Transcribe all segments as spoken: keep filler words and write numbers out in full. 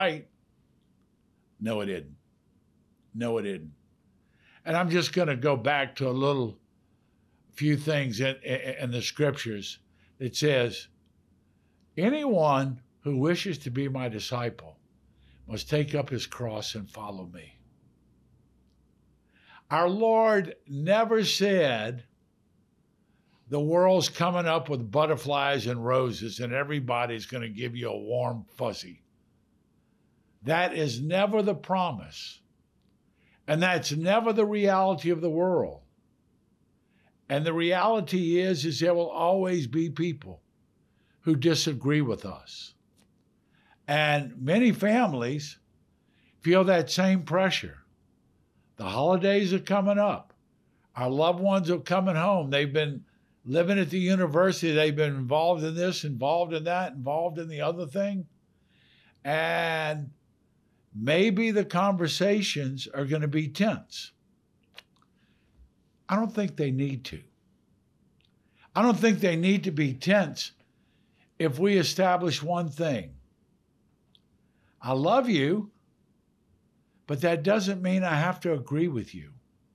right. No, it didn't. No, it didn't. And I'm just going to go back to a little few things in, in, in the scriptures that says, anyone who wishes to be my disciple must take up his cross and follow me. Our Lord never said the world's coming up with butterflies and roses and everybody's going to give you a warm fuzzy. That is never the promise. And that's never the reality of the world. And the reality is, is there will always be people who disagree with us. And many families feel that same pressure. The holidays are coming up. Our loved ones are coming home. They've been living at the university. They've been involved in this, involved in that, involved in the other thing. And maybe the conversations are going to be tense. I don't think they need to. I don't think they need to be tense if we establish one thing. I love you, but that doesn't mean I have to agree with you.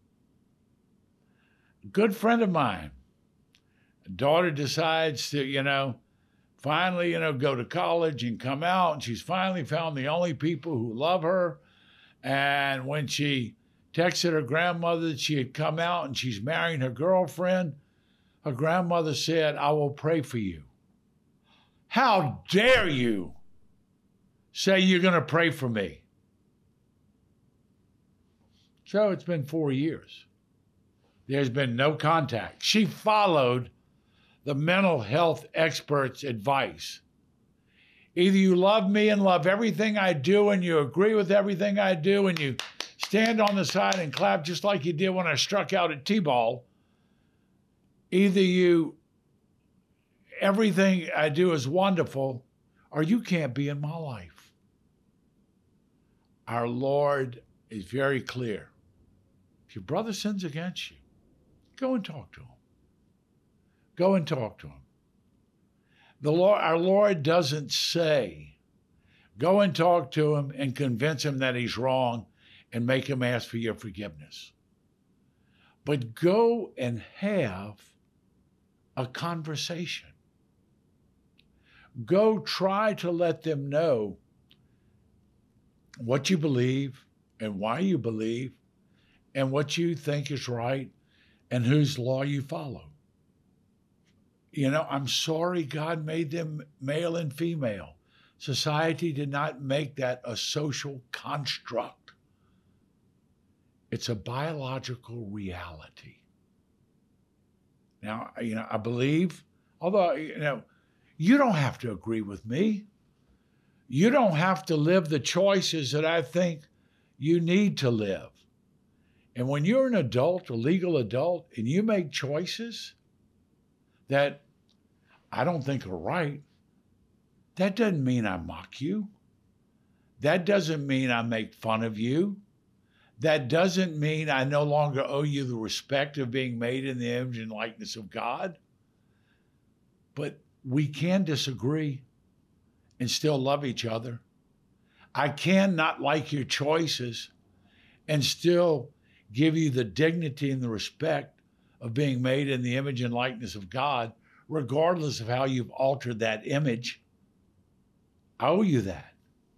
A good friend of mine, a daughter decides to, you know, finally, you know, go to college and come out, and she's finally found the only people who love her. And when she texted her grandmother that she had come out and she's marrying her girlfriend, her grandmother said, I will pray for you. How dare you say you're going to pray for me? So it's been four years. There's been no contact. She followed the mental health experts' advice. Either you love me and love everything I do and you agree with everything I do and you stand on the side and clap just like you did when I struck out at T-ball. Either you, everything I do is wonderful, or you can't be in my life. Our Lord is very clear. If your brother sins against you, go and talk to him. Go and talk to him. The Lord, our Lord doesn't say, go and talk to him and convince him that he's wrong and make him ask for your forgiveness. But go and have a conversation. Go try to let them know what you believe and why you believe and what you think is right and whose law you follow. You know, I'm sorry God made them male and female. Society did not make that a social construct. It's a biological reality. Now, you know, I believe, although, you know, you don't have to agree with me. You don't have to live the choices that I think you need to live. And when you're an adult, a legal adult, and you make choices that I don't think are right, that doesn't mean I mock you. That doesn't mean I make fun of you. That doesn't mean I no longer owe you the respect of being made in the image and likeness of God. But we can disagree and still love each other. I can not like your choices and still give you the dignity and the respect of being made in the image and likeness of God, regardless of how you've altered that image. I owe you that.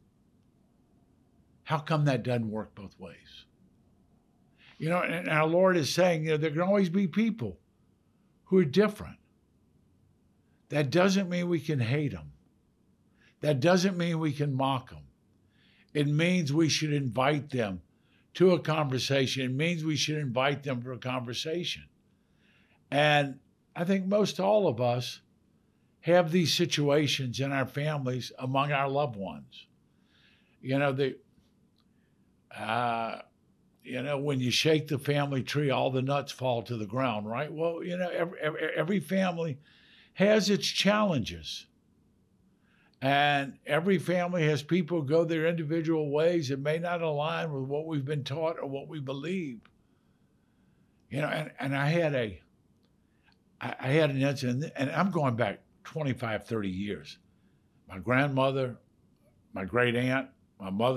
How come that doesn't work both ways? You know, and our Lord is saying, you know, there can always be people who are different. That doesn't mean we can hate them. That doesn't mean we can mock them. It means we should invite them to a conversation. It means we should invite them for a conversation. And I think most all of us have these situations in our families among our loved ones. You know, the, uh, you know, when you shake the family tree, all the nuts fall to the ground, right? Well, you know, every, every, every family has its challenges. And every family has people go their individual ways that may not align with what we've been taught or what we believe. You know, and, and I had a, I, I had an incident, and I'm going back twenty-five, thirty years. My grandmother, my great aunt, My mother